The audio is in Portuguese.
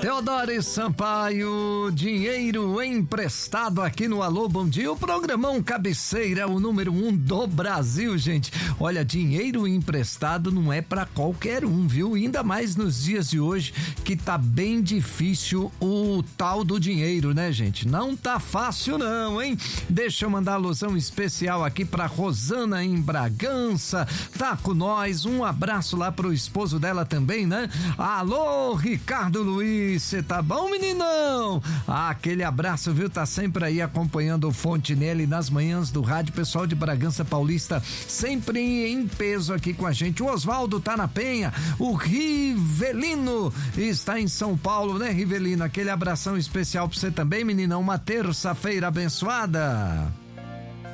Teodoro Sampaio, dinheiro emprestado aqui no Alô Bom Dia, o programão cabeceira, o número 1 do Brasil, gente. Olha, dinheiro emprestado não é pra qualquer um, viu? Ainda mais nos dias de hoje, que tá bem difícil o tal do dinheiro, né, gente? Não tá fácil não, hein? Deixa eu mandar alusão especial aqui pra Rosana em Bragança, tá com nós, um abraço lá pro esposo dela também, né? Alô, Ricardo Luiz, você tá bom, meninão? Aquele abraço, viu? Tá sempre aí acompanhando o Fontenelle nas manhãs do rádio. Pessoal de Bragança Paulista sempre em peso aqui com a gente. O Osvaldo tá na Penha, o Rivelino está em São Paulo, né, Rivelino? Aquele abração especial pra você também, meninão. Uma terça-feira abençoada.